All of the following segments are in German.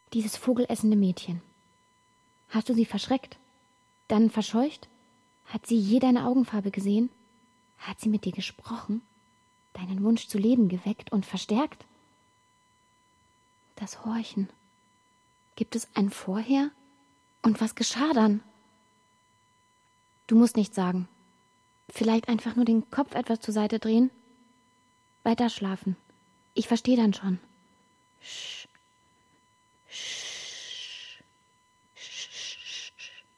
Dieses vogelessende Mädchen. Hast du sie verschreckt? Dann verscheucht? Hat sie je deine Augenfarbe gesehen? Hat sie mit dir gesprochen? Deinen Wunsch zu leben geweckt und verstärkt? Das Horchen. Gibt es ein Vorher? Und was geschah dann? Du musst nichts sagen. Vielleicht einfach nur den Kopf etwas zur Seite drehen? Weiter schlafen. Ich verstehe dann schon. Sch. Sch. Sch.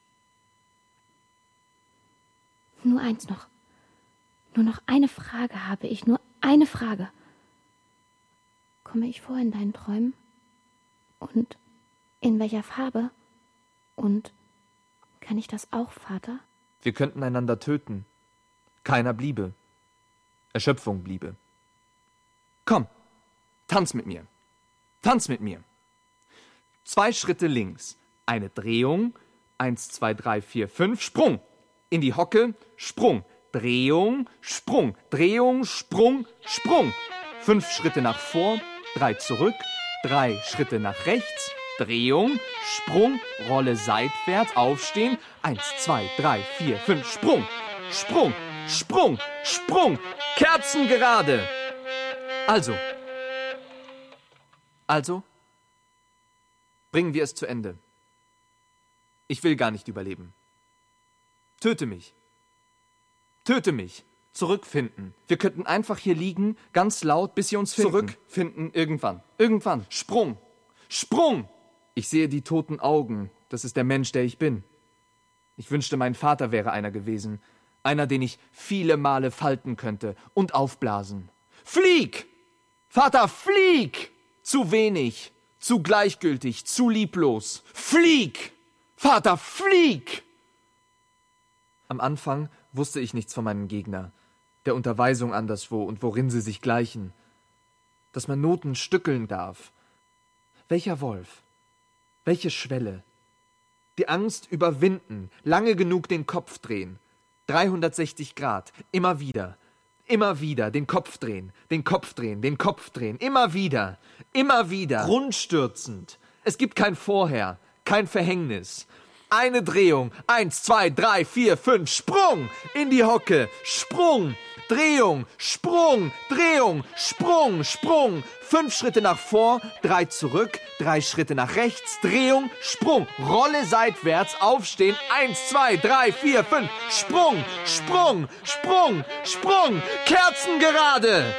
Nur eins noch. Nur noch eine Frage habe ich. Nur eine Frage. Komme ich vor in deinen Träumen? Und in welcher Farbe? Und kann ich das auch, Vater? Wir könnten einander töten. Keiner bliebe. Erschöpfung bliebe. Komm, tanz mit mir. Tanz mit mir. 2 Schritte links. Eine Drehung. 1, 2, 3, 4, 5. Sprung. In die Hocke. Sprung. Drehung. Sprung. Drehung. Sprung. Sprung. 5 Schritte nach vor. 3 zurück. 3 Schritte nach rechts. Drehung. Sprung. Rolle seitwärts. Aufstehen. 1, 2, 3, 4, 5. Sprung. Sprung. Sprung. Sprung. Kerzengerade. Also, bringen wir es zu Ende. Ich will gar nicht überleben. Töte mich. Töte mich. Zurückfinden. Wir könnten einfach hier liegen, ganz laut, bis sie uns finden. Zurückfinden, irgendwann. Irgendwann. Sprung. Sprung. Ich sehe die toten Augen. Das ist der Mensch, der ich bin. Ich wünschte, mein Vater wäre einer gewesen. Einer, den ich viele Male falten könnte und aufblasen. Flieg! Vater, flieg! Zu wenig, zu gleichgültig, zu lieblos. Flieg! Vater, flieg! Am Anfang wusste ich nichts von meinem Gegner, der Unterweisung anderswo und worin sie sich gleichen. Dass man Noten stückeln darf. Welcher Wolf? Welche Schwelle? Die Angst überwinden, lange genug den Kopf drehen. 360 Grad, immer wieder, den Kopf drehen, den Kopf drehen, den Kopf drehen, immer wieder, grundstürzend. Es gibt kein Vorher, kein Verhängnis. Eine Drehung, 1, 2, 3, 4, 5, Sprung, in die Hocke, Sprung, Drehung, Sprung, Drehung, Sprung, Sprung, 5 Schritte nach vor, 3 zurück, 3 Schritte nach rechts, Drehung, Sprung, Rolle seitwärts, aufstehen, 1, 2, 3, 4, 5, Sprung, Sprung, Sprung, Sprung, Kerzengerade!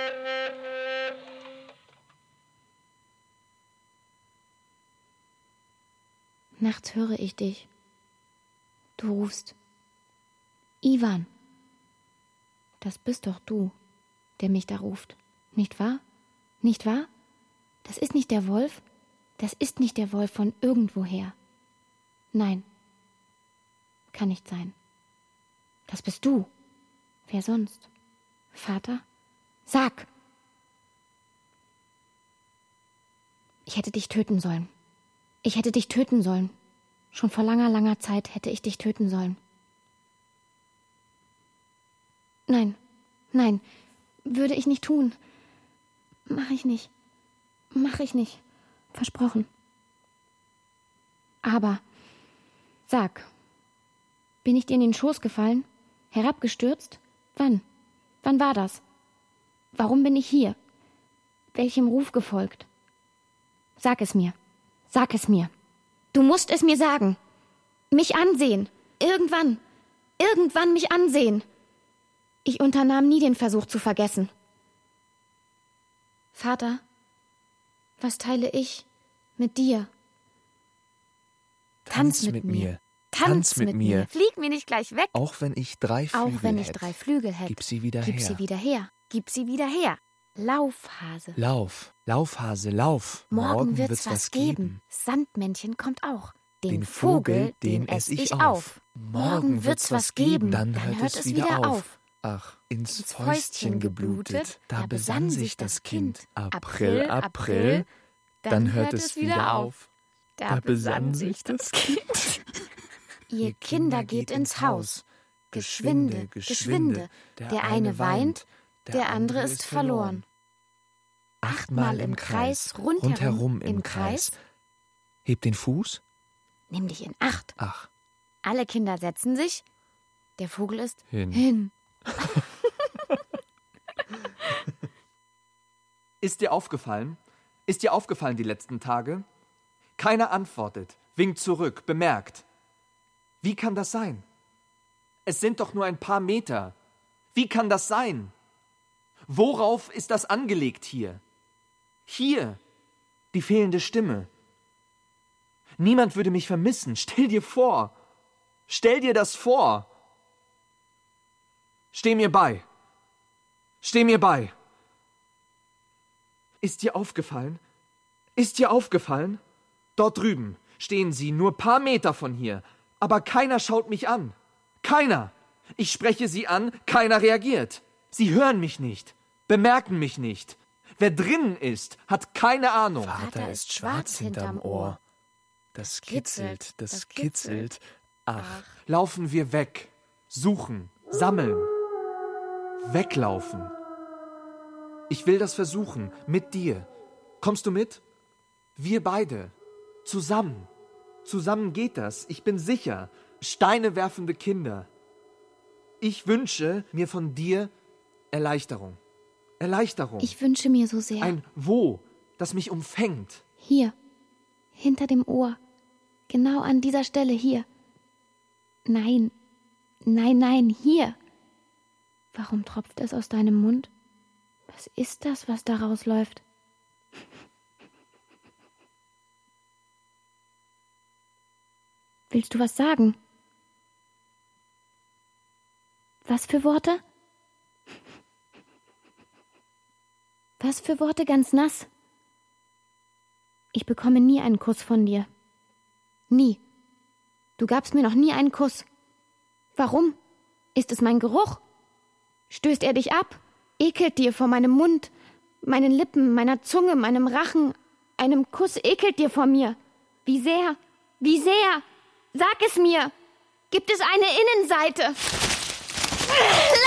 Nachts höre ich dich. Du rufst. Iwan. Das bist doch du, der mich da ruft. Nicht wahr? Nicht wahr? Das ist nicht der Wolf. Das ist nicht der Wolf von irgendwoher. Nein. Kann nicht sein. Das bist du. Wer sonst? Vater? Sag! Ich hätte dich töten sollen. Ich hätte dich töten sollen. Schon vor langer, langer Zeit hätte ich dich töten sollen. Nein, nein, würde ich nicht tun. Mach ich nicht. Mach ich nicht. Versprochen. Aber, sag, bin ich dir in den Schoß gefallen? Herabgestürzt? Wann? Wann war das? Warum bin ich hier? Welchem Ruf gefolgt? Sag es mir. Sag es mir. Du musst es mir sagen. Mich ansehen. Irgendwann. Irgendwann mich ansehen. Ich unternahm nie den Versuch zu vergessen. Vater, was teile ich mit dir? Tanz mit mir. Tanz mit mir. Flieg mir nicht gleich weg. Auch wenn ich 3 Flügel Auch wenn ich hätt. 3 Flügel hätte. Gib sie wieder Gib her. sie wieder her. Gib sie wieder her. Lauf, Hase. Lauf, Laufhase, lauf. Morgen wird's was geben. Sandmännchen kommt auch. Den Vogel, den ess ich auf. Morgen wird's was geben. Dann hört es wieder auf. Ach, ins Fäustchen geblutet, da besann sich das Kind. April, April, dann hört es wieder auf. Da besann sich das Kind. Ihr Kinder geht ins Haus. Geschwinde, geschwinde. Der eine weint, der andere ist verloren. 8-mal im Kreis, rundherum im Kreis. Heb den Fuß. Nimm dich in Acht. Ach. Alle Kinder setzen sich. Der Vogel ist hin. Ist dir aufgefallen die letzten Tage? Keiner antwortet, winkt zurück, bemerkt. Wie kann das sein? Es sind doch nur ein paar Meter. Wie kann das sein? Worauf ist das angelegt hier? Hier, die fehlende Stimme. Niemand würde mich vermissen. Stell dir das vor. Steh mir bei. Ist dir aufgefallen? Dort drüben stehen sie, nur paar Meter von hier. Aber keiner schaut mich an. Keiner. Ich spreche sie an, keiner reagiert. Sie hören mich nicht, bemerken mich nicht. Wer drinnen ist, hat keine Ahnung. Vater ist schwarz hinterm Ohr. Das kitzelt. Ach. Laufen wir weg. Suchen. Sammeln. Weglaufen. Ich will das versuchen. Mit dir. Kommst du mit? Wir beide. Zusammen. Zusammen geht das. Ich bin sicher. Steine werfende Kinder. Ich wünsche mir von dir Erleichterung. Ich wünsche mir so sehr. Ein Wo, das mich umfängt. Hier. Hinter dem Ohr. Genau an dieser Stelle hier. Nein, hier. Warum tropft es aus deinem Mund? Was ist das, was da rausläuft? Willst du was sagen? Was für Worte? Was für Worte ganz nass? Ich bekomme nie einen Kuss von dir. Nie. Du gabst mir noch nie einen Kuss. Warum? Ist es mein Geruch? Stößt er dich ab? Ekelt dir vor meinem Mund, meinen Lippen, meiner Zunge, meinem Rachen? Einem Kuss ekelt dir vor mir. Wie sehr? Wie sehr? Sag es mir! Gibt es eine Innenseite?